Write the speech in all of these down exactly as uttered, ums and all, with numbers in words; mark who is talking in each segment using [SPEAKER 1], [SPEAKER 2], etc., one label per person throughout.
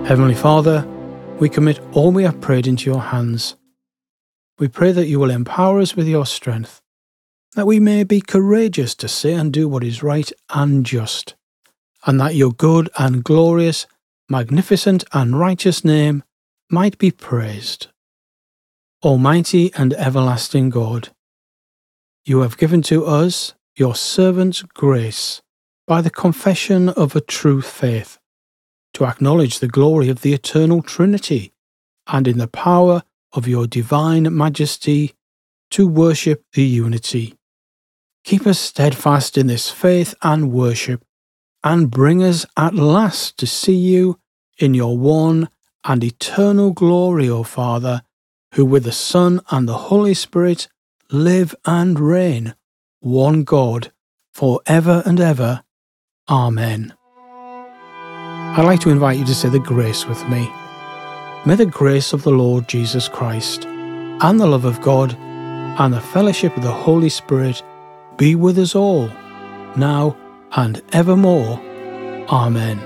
[SPEAKER 1] Heavenly Father, we commit all we have prayed into your hands. We pray that you will empower us with your strength, that we may be courageous to say and do what is right and just, and that your good and glorious, magnificent and righteous name might be praised. Almighty and everlasting God, you have given to us, your servants, grace, by the confession of a true faith, to acknowledge the glory of the eternal Trinity, and in the power of your divine majesty, to worship the unity. Keep us steadfast in this faith and worship, and bring us at last to see you in your one and eternal glory, O Father, who with the Son and the Holy Spirit live and reign, one God, for ever and ever. Amen. I'd like to invite you to say the grace with me. May the grace of the Lord Jesus Christ, and the love of God, and the fellowship of the Holy Spirit be with us all, now and evermore. Amen.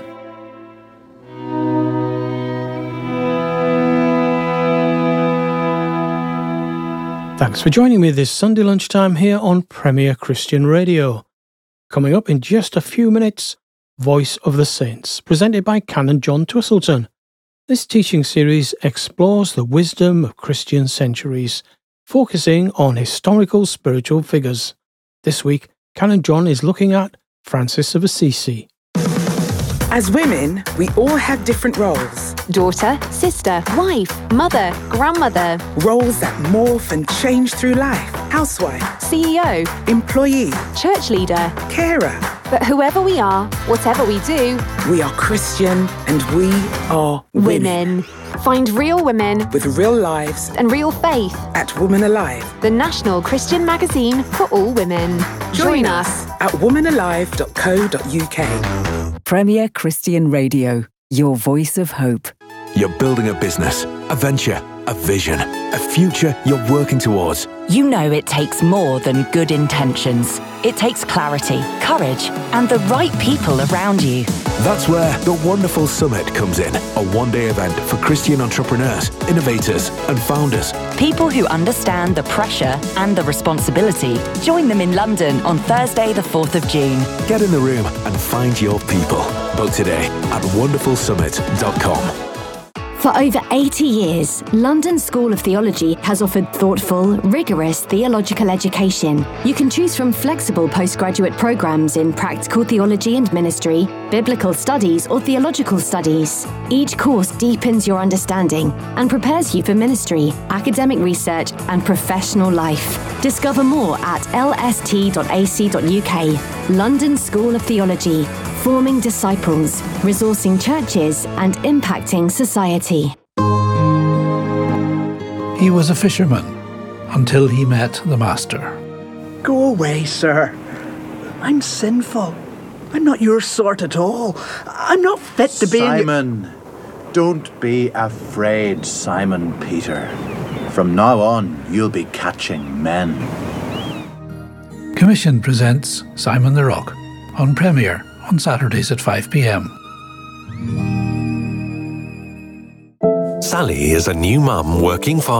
[SPEAKER 1] Thanks for joining me this Sunday lunchtime here on Premier Christian Radio. Coming up in just a few minutes, Voice of the Saints, presented by Canon John Twistleton. This teaching series explores the wisdom of Christian centuries, focusing on historical spiritual figures. This week, Canon John is looking at Francis of Assisi.
[SPEAKER 2] As women, we all have different roles.
[SPEAKER 3] Daughter, sister, wife, mother, grandmother.
[SPEAKER 2] Roles that morph and change through life. Housewife,
[SPEAKER 3] C E O,
[SPEAKER 2] employee,
[SPEAKER 3] church leader.
[SPEAKER 2] carer.
[SPEAKER 3] But whoever we are, whatever we do,
[SPEAKER 2] We are Christian and we are women.
[SPEAKER 3] women. Find real women
[SPEAKER 2] With real lives
[SPEAKER 3] and real faith.
[SPEAKER 2] at Woman Alive.
[SPEAKER 3] The national Christian magazine for all women.
[SPEAKER 2] Join us at woman alive dot co dot uk.
[SPEAKER 4] Premier Christian Radio, your voice of hope.
[SPEAKER 5] You're building a business, a venture, a vision, a future you're working towards.
[SPEAKER 6] You know it takes more than good intentions. It takes clarity, courage, and the right people around you.
[SPEAKER 5] That's where the Wonderful Summit comes in, a one-day event for Christian entrepreneurs, innovators, and founders.
[SPEAKER 6] People who understand the pressure and the responsibility. Join them in London on Thursday, the fourth of June.
[SPEAKER 5] Get in the room and find your people. Book today at wonderful summit dot com.
[SPEAKER 7] For over eighty years, London School of Theology has offered thoughtful, rigorous theological education. You can choose from flexible postgraduate programs in practical theology and ministry, biblical studies, or theological studies. Each course deepens your understanding and prepares you for ministry, academic research, and professional life. Discover more at l s t dot a c dot u k. London School of Theology, forming disciples, resourcing churches, and impacting society.
[SPEAKER 8] He was a fisherman until he met the Master.
[SPEAKER 9] Go away, sir. I'm sinful. I'm not your sort at all. I'm not fit to be in your-
[SPEAKER 10] Simon, don't be afraid, Simon Peter. From now on, you'll be catching men.
[SPEAKER 8] Commission presents Simon the Rock on Premier on Saturdays at five p.m.
[SPEAKER 11] Sally is a new mum working for